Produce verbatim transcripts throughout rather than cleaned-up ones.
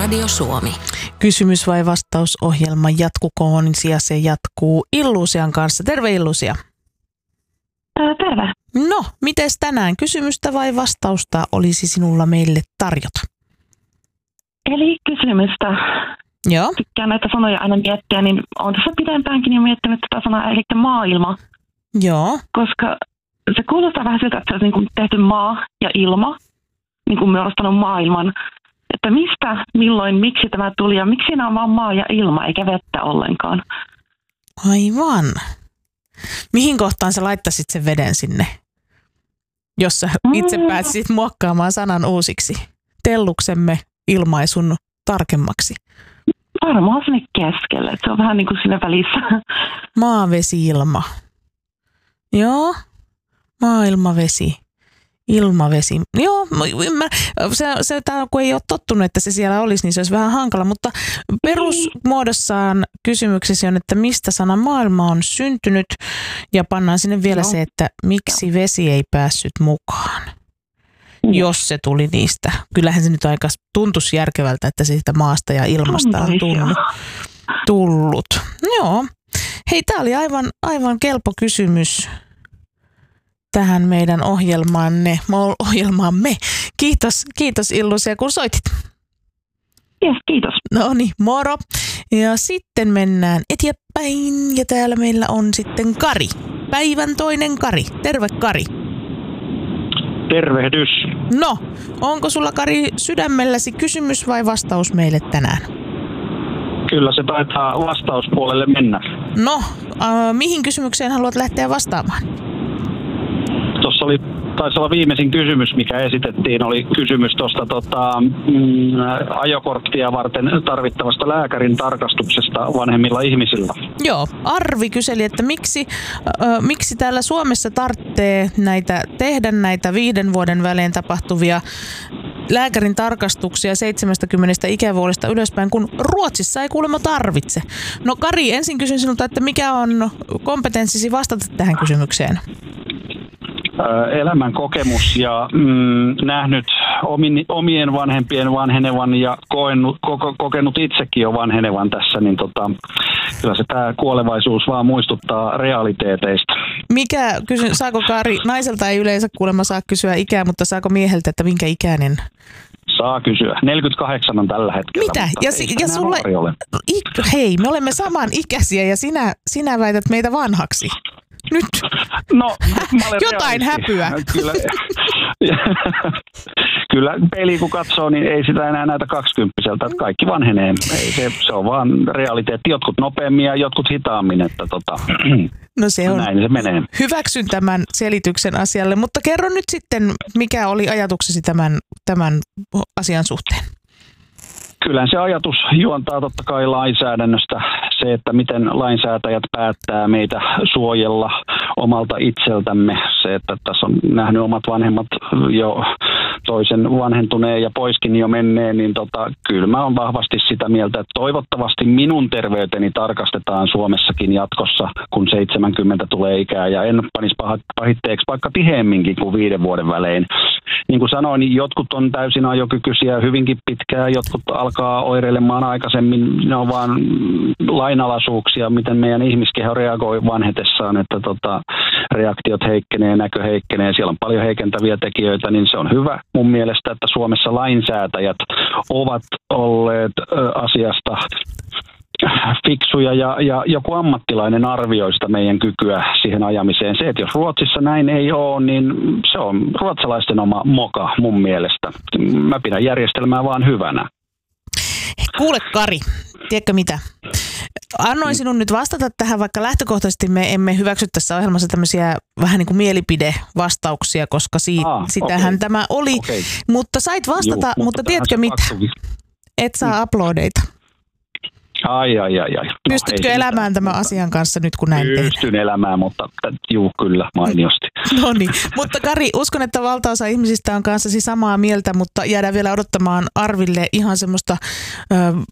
Radio Suomi. Kysymys vai vastausohjelma jatkukoon ja se jatkuu Illuusian kanssa. Terve Illuusia. Ää, terve. No, mites tänään kysymystä vai vastausta olisi sinulla meille tarjota? Eli kysymystä. Joo. Tykkään näitä sanoja aina miettiä, niin olen tässä pidempäänkin jo miettinyt tätä sanaa, eli maailma. Joo. Koska se kuulostaa vähän siltä, että se olisi niin kuin tehty maa ja ilma, niin kuin muodostanut maailman. Että mistä, milloin, miksi tämä tuli ja miksi siinä on vaan maa ja ilma eikä vettä ollenkaan. Aivan. Mihin kohtaan sä laittaisit sen veden sinne, jos sä itse pääsisit muokkaamaan sanan uusiksi? Telluksemme ilmaisun tarkemmaksi. Varmaan sinne keskelle, että se on vähän niin kuin siinä välissä. Maa, vesi, ilma. Joo, maailma, vesi, ilmavesi. Joo, mä, se, se tää, kun ei ole tottunut, että se siellä olisi, niin se olisi vähän hankala. Mutta perusmuodossaan kysymyksesi on, että mistä sana maailma on syntynyt. Ja pannaan sinne vielä no. se, että miksi vesi ei päässyt mukaan. Jos se tuli niistä. Kyllähän se nyt aika tuntuisi järkevältä, että siitä maasta ja ilmasta on tullut. tullut. Joo. Hei, tää oli aivan, aivan kelpo kysymys tähän meidän ohjelmaanne, ohjelmaamme. Kiitos, kiitos Illuusia, kun soitit. Yes, kiitos. No niin, moro. Ja sitten mennään eteenpäin ja täällä meillä on sitten Kari. Päivän toinen Kari. Terve Kari. Tervehdys. No, onko sulla Kari sydämelläsi kysymys vai vastaus meille tänään? Kyllä se taitaa vastauspuolelle mennä. No, äh, mihin kysymykseen haluat lähteä vastaamaan? Tuossa oli, taisi olla viimeisin kysymys, mikä esitettiin, oli kysymys tuosta tota, mm, ajokorttia varten tarvittavasta lääkärin tarkastuksesta vanhemmilla ihmisillä. Joo, Arvi kyseli, että miksi, äh, miksi täällä Suomessa tarvitsee näitä, tehdä näitä viiden vuoden välein tapahtuvia lääkärin tarkastuksia seitsemänkymmentä ikävuodesta ylöspäin, kun Ruotsissa ei kuulemma tarvitse. No Kari, ensin kysyn sinulta, että mikä on kompetenssisi vastata tähän kysymykseen? Elämän kokemus ja mm, nähnyt omin, omien vanhempien vanhenevan ja koenut, koko, kokenut itsekin jo vanhenevan tässä, niin tota, kyllä se tämä kuolevaisuus vaan muistuttaa realiteeteista. Mikä, kysyn, saako Kari, naiselta ei yleensä kuulemma saa kysyä ikää, mutta saako mieheltä, että minkä ikäinen? Saa kysyä. neljäkymmentäkahdeksan on tällä hetkellä. Mitä? Ja, ja sulle, ik, hei, me olemme saman ikäisiä ja sinä, sinä väität meitä vanhaksi. Nyt. No, jotain häpyä. Kyllä, kyllä peli kun katsoo, niin ei sitä enää näitä kaksikymppiseltä, että kaikki vanhenee. Ei, se, se on vaan realiteetti. Jotkut nopeammin ja jotkut hitaammin, että tota, no se on. Näin se menee. Hyväksyn tämän selityksen asialle, mutta kerro nyt sitten, mikä oli ajatuksesi tämän, tämän asian suhteen? Kyllä se ajatus juontaa totta kai lainsäädännöstä. Se, että miten lainsäätäjät päättää meitä suojella omalta itseltämme. Se, että tässä on nähnyt omat vanhemmat jo toisen vanhentuneen ja poiskin jo menneen, niin tota, kyllä mä oon vahvasti sitä mieltä, että toivottavasti minun terveyteni tarkastetaan Suomessakin jatkossa, kun seitsemänkymmentä tulee ikää, ja en panisi pahitteeksi vaikka tiheemminkin kuin viiden vuoden välein. Niin kuin sanoin, niin jotkut on täysin ajokykyisiä hyvinkin pitkään, jotkut alkaa oireilemaan aikaisemmin, ne on vaan lainalaisuuksia, miten meidän ihmiskeho reagoi vanhetessaan, että tota, reaktiot heikkenee, näkö heikkenee, siellä on paljon heikentäviä tekijöitä, niin se on hyvä mun mielestä, että Suomessa lainsäätäjät ovat olleet ö, asiasta fiksuja ja, ja joku ammattilainen arvioi sitä meidän kykyä siihen ajamiseen. Se, että jos Ruotsissa näin ei ole, niin se on ruotsalaisten oma moka mun mielestä. Mä pidän järjestelmää vaan hyvänä. Kuule Kari, tiedätkö mitä? Annoin sinun nyt vastata tähän, vaikka lähtökohtaisesti me emme hyväksy tässä ohjelmassa tämmöisiä vähän niin kuin mielipidevastauksia, koska siitä, Aa, sitähän okay. tämä oli. Okay. Mutta sait vastata, Juh, mutta, mutta tiedätkö mitä? Et saa uploadeita. Ai, ai, ai, ai. No, Pystytkö elämään tämän asian kanssa nyt, kun näin tehdään? Pystyn elämään, mutta juu, kyllä, mainiosti. No niin, mutta Kari, uskon, että valtaosa ihmisistä on kanssasi samaa mieltä, mutta jäädään vielä odottamaan Arville ihan semmoista ö,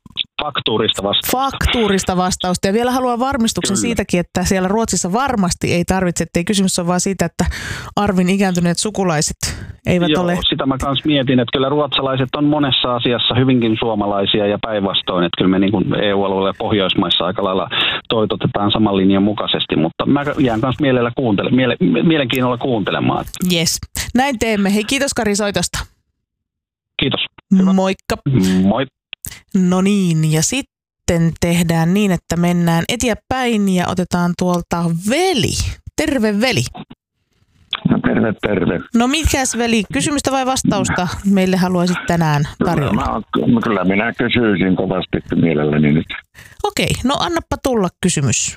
faktuurista vastausta. Faktuurista vastausta. Ja vielä haluan varmistuksen Kyllä. siitäkin, että siellä Ruotsissa varmasti ei tarvitse, ettei kysymys ole vaan siitä, että Arvin ikääntyneet sukulaiset eivät Joo, ole... sitä mä kans mietin, että kyllä ruotsalaiset on monessa asiassa hyvinkin suomalaisia ja päinvastoin, että kyllä me niin kuin E U-alueella ja Pohjoismaissa aika lailla toitotetaan saman linjan mukaisesti, mutta mä jään kans mielellä kuuntele, miele, mielenkiinnolla kuuntelemaan. Yes, näin teemme. Hei, kiitos Kari soitosta. Kiitos. Hyvä. Moikka. Moi. No niin, ja sitten tehdään niin, että mennään eteenpäin ja otetaan tuolta Veli. Terve Veli. No terve, terve. No mikäs Veli, kysymystä vai vastausta meille haluaisit tänään tarjolla? Kyllä, kyllä minä kysyisin kovasti mielelläni nyt. Okei, no annappa tulla kysymys.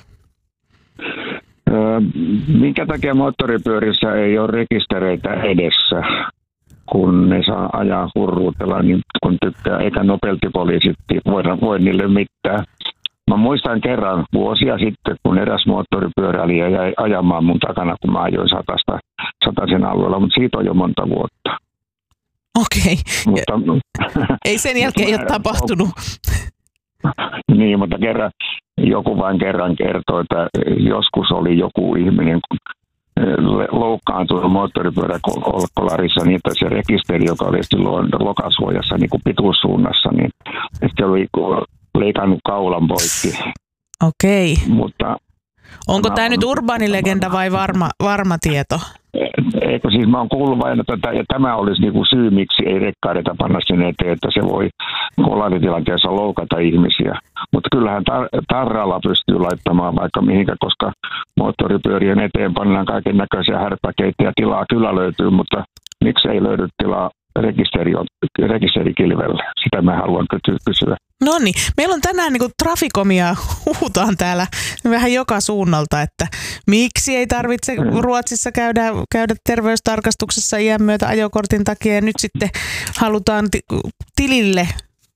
Öö, minkä takia moottoripyörissä ei ole rekistereitä edessä, kun ne saa ajaa hurruutella, niin kun tykkää, eikä nopealtipoliisit voida, voi niille mitään. Mä muistan kerran vuosia sitten, kun eräs moottoripyöräilijä jäi ajamaan mun takana, kun mä ajoin satasta, sataisen alueella, mutta siitä on jo monta vuotta. Okei, mutta, ei sen jälkeen ole tapahtunut. Niin, mutta kerran, joku vain kerran kertoi, että joskus oli joku ihminen loukkaantunut moottoripyöräkolarissa niin, että se rekisteri, joka oli silloin lokasuojassa niin kuin pituussuunnassa, niin että se oli leikannut kaulan poikki. Okei. Mutta onko tämä nyt urbaanilegenda vai varma, varma tieto? Eikö siis mä oon kuullut vain, että ja tämä olisi niinku syy, miksi ei rekkaareita panna sinne eteen, että se voi kolaritilanteessa loukata ihmisiä. Mutta kyllähän tar- tarralla pystyy laittamaan vaikka mihinkä, koska moottoripyörien eteen pannaan kaiken näköisiä härpäkeitä ja tilaa kyllä löytyy, mutta miksi ei löydy tilaa rekisteri, rekisterikilvelle? Sitä mä haluan kysyä. No niin, meillä on tänään niin kuin trafikomia, huutaan täällä vähän joka suunnalta, että miksi ei tarvitse Ruotsissa käydä, käydä terveystarkastuksessa iän myötä ajokortin takia ja nyt sitten halutaan t- tilille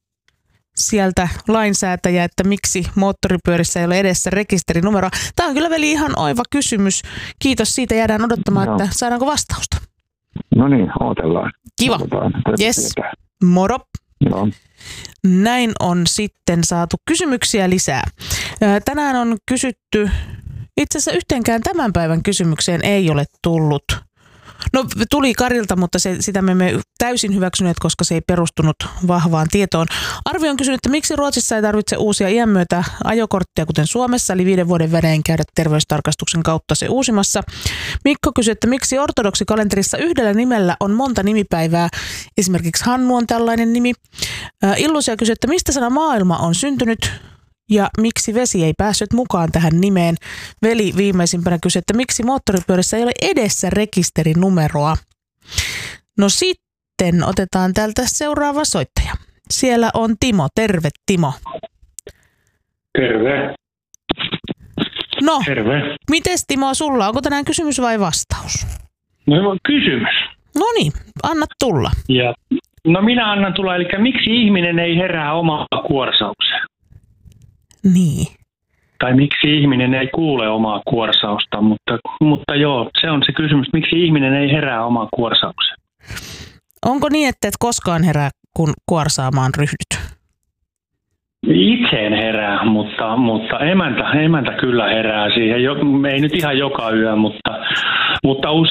sieltä lainsäätäjä, että miksi moottoripyörissä ei ole edessä rekisterinumeroa. Tämä on kyllä Veli ihan oiva kysymys. Kiitos siitä, jäädään odottamaan, no. että saadaanko vastausta. No niin, odotellaan. Kiva. Yes. Moro. Joo. Näin on sitten saatu kysymyksiä lisää. Tänään on kysytty, itse asiassa yhteenkään tämän päivän kysymykseen ei ole tullut. No tuli Karilta, mutta se, sitä me emme täysin hyväksyneet, koska se ei perustunut vahvaan tietoon. Arvi on kysynyt, että miksi Ruotsissa ei tarvitse uusia iän myötä ajokorttia, kuten Suomessa, eli viiden vuoden välein käydä terveystarkastuksen kautta se uusimassa. Mikko kysyi, että miksi ortodoksikalenterissa yhdellä nimellä on monta nimipäivää, esimerkiksi Hannu on tällainen nimi. Illusia kysyi, että mistä sana maailma on syntynyt ja miksi vesi ei päässyt mukaan tähän nimeen. Veli viimeisimpänä kysyi, että miksi moottoripyörissä ei ole edessä rekisterinumeroa. No sitten otetaan täältä seuraava soittaja. Siellä on Timo. Terve Timo. Terve. No, Terve. mites Timo sulla? Onko tänään kysymys vai vastaus? No kysymys. No niin, anna tulla. Ja, no minä annan tulla, eli miksi ihminen ei herää omaa kuorsaukseen? Niin. Tai miksi ihminen ei kuule omaa kuorsausta, mutta, mutta joo, se on se kysymys, miksi ihminen ei herää omaa kuorsaukseen. Onko niin, että et koskaan herää, kun kuorsaamaan ryhdyt? Itse en herää, mutta, mutta emäntä, emäntä kyllä herää siihen. Jo, ei nyt ihan joka yö, mutta, mutta usein.